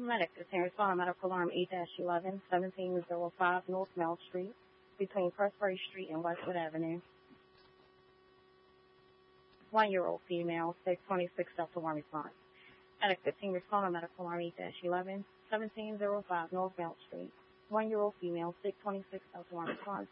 Medic is here responding medical alarm 8-11, 1705 North Mount Street, between Presbury Street and Westwood Avenue. 1-year-old female, 626 Delta 1 response. Medic 15 responding medical alarm 8-11, 1705 North Mount Street. 1-year-old female, 626 Delta 1 response.